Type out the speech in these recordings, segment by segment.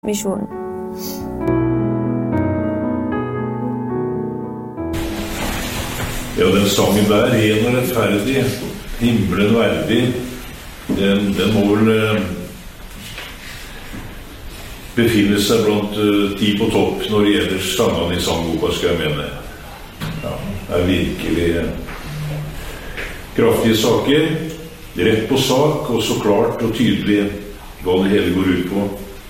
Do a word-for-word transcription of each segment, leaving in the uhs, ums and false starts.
Misjonen. Ja, den sangen der, ren og rettferdig, himmelen verdig, den, den må vel eh, befinne seg blant eh, ti på topp når det gjelder sangene i sangboka, skal jeg mene. Ja, det er virkelig eh, kraftige saker, rett på sak, og så klart og tydelig hva det hele går ut på.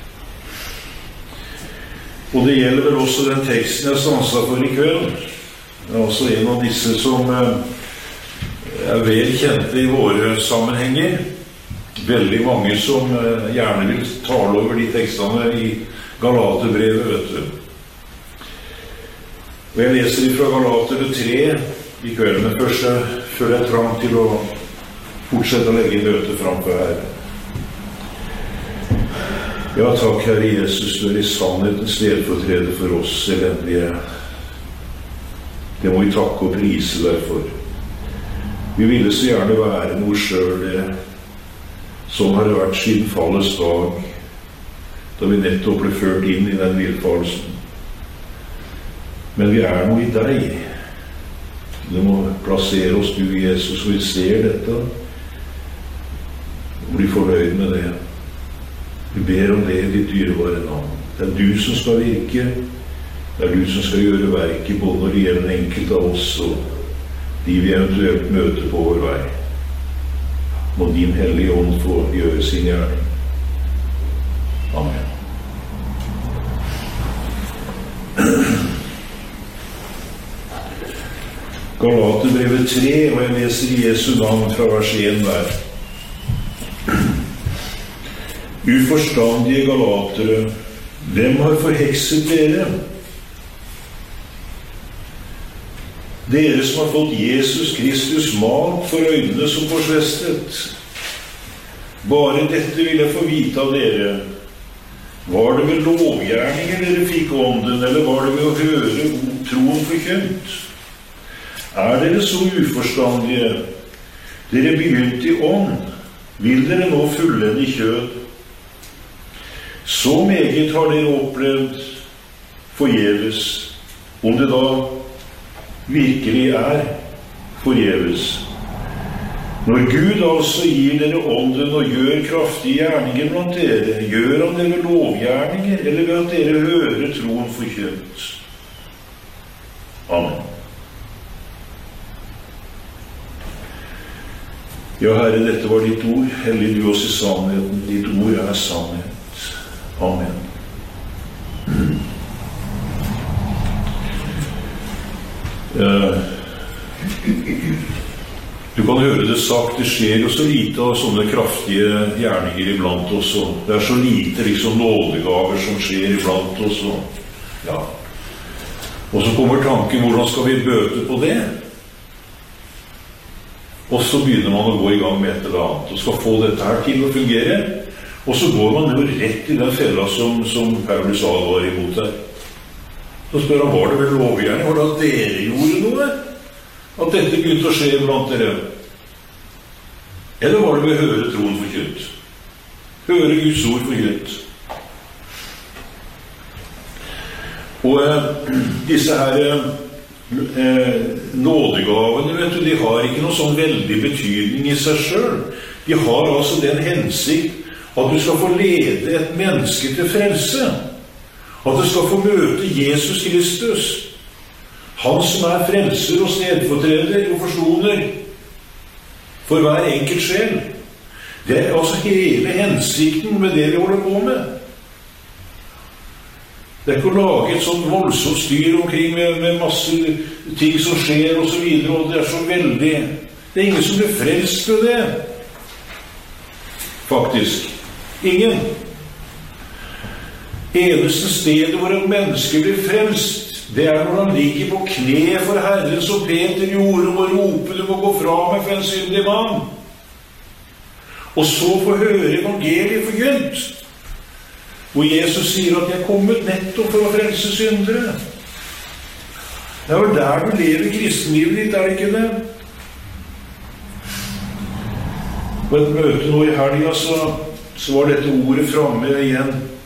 Og det gjelder vel også den teksten jeg stanset for i kveld. Det er også en av disse som er vel kjente i våre sammenhenger. Veldig mange som gjerne vil tale over de tekstene i Galaterbrevet, vet du. Og jeg leser fra Galaterne tre i kveld, men først jeg føler jeg trang til å fortsette å legge møtet framfor her. Ja, takk, Herre Jesus, du er i sannhetens stedfortreder for oss elendige. Det må vi takke og prise deg for. Vi ville så gjerne være noe selv, det. Sånn har det vært siden fallets dag, da vi nettopp ble ført inn i den villfarelsen. Men vi er noe i deg. Du må plassere oss, du, Jesus, og vi ser dette, og bli fornøyd med det. Vi ber om det i ditt dyrebare navn. Det er du som skal virke. Det er du som skal gjøre verket både når det gjelder den enkelte av oss og de vi eventuelt møter på vår vei. Må din hellige ånd få gjøre sin gjerning. Amen. Galaterbrevet tre, og jeg leser i Jesu navn fra vers én der. Uforstandige galatere, hvem har forhekset dere? Dere som har fått Jesus Kristus mat for øynene som forsvestet. Bare dette vil jeg få vite av dere. Var det med lovgjerninger dere fikk ånden, eller var det ved å høre troen forkynt? Er dere så uforstandige? Dere begynte i ånd. Vil dere nå fullende i kjød? Så meget har dere opplevd forgjeves, om det da virkelig er forgjeves. Når Gud altså gir dere ånden og gjør kraftige gjerninger blant dere, gjør han dere lovgjerninger, eller ved at dere hører troen forkynt? Amen. Ja, Herre, dette var ditt ord. Hellig du oss i sannheten. Ditt ord er sannhet. Amen. Uh, du kan høre det sagt, det skjer jo så lite av sånne kraftige gjerninger iblant oss, og det er så lite liksom nådegaver som skjer iblant oss, og, ja. Og så kommer tanken, hvordan skal vi bøte på det? Og så begynner man å gå i gang med et eller annet, og skal få dette her til å fungere, og så går man jo rett i den fella som, som Paulus advarer imot her. Så spør han, var det vel lovgjerning? Var det at dere gjorde noe? At dette begynte å skje blant dere? Eller var det ved å høre troen forkynt? Høre Guds ord forkynt? Og eh, disse her eh, nådegavene, vet du, de har ikke noe sånn veldig betydning i seg selv. De har altså den hensikt at du skal få lede et menneske til frelse. At du skal få møte Jesus Kristus, han som er frelser og stedfortreder og forsoner for hver enkelt sjel. Det er altså hele hensikten med det vi holder på med. Det er ikke å lage et sånt voldsomt styr omkring med, med masse ting som skjer og så videre, og det er så veldig... Det er ingen som blir frelst ved det. Faktisk. Ingen. Eneste stedet hvor en menneske blir frelst, det er når han ligger på kne for Herren, som Peter gjorde, og roper, du må gå fra meg for en syndig mann. Og så få høre evangeliet forkynt, hvor Jesus sier at jeg er kommet nettopp for å frelse syndere. Det er jo der du lever kristenlivet ditt, er det ikke det? På et møte nå i helgen, så, så var dette ordet fremme igjen.